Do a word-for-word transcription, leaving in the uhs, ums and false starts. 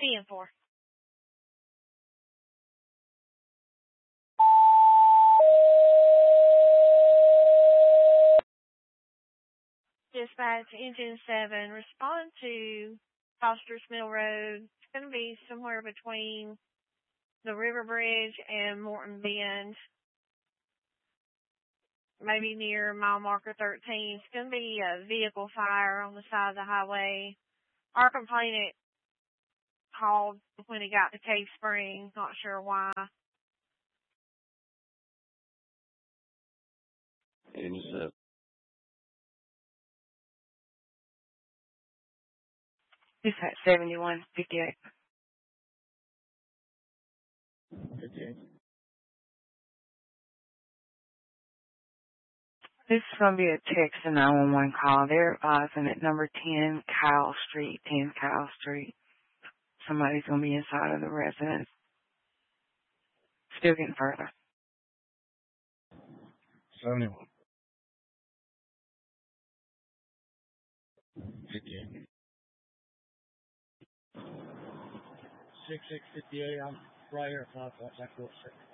ten four. Dispatch Engine seven, respond to Foster's Mill Road. It's going to be somewhere between the River Bridge and Morton Bend, maybe near mile marker thirteen. It's going to be a vehicle fire on the side of the highway. Our complainant called when he got to Cave Springs, not sure why. eighty-seven. It's at seventy-one fifty-eight. fifty-eight. This is going to be a text and nine one one call. They're advising at number ten Kyle Street, ten Kyle Street. Somebody's going to be inside of the residence. Still getting further. seventy-one. fifty-eight. six six fifty-eight, I'm right here at five, that's that cool.